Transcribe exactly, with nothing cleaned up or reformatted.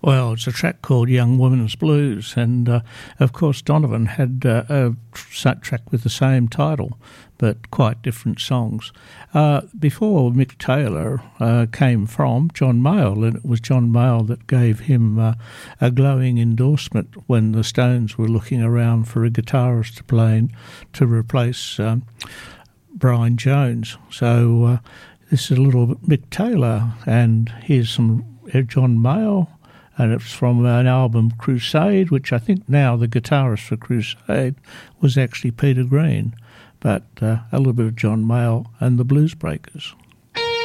Well, it's a track called Young Women's Blues, and uh, of course Donovan had uh, a track with the same title, but quite different songs. Uh, before Mick Taylor uh, came from John Mayall, and it was John Mayall that gave him uh, a glowing endorsement when the Stones were looking around for a guitarist to play in, to replace um, Brian Jones. So uh, this is a little bit Mick Taylor, and here's some John Mayall. And it's from an album, Crusade, which I think now the guitarist for Crusade was actually Peter Green. But uh, a little bit of John Mayall and the Blues Breakers.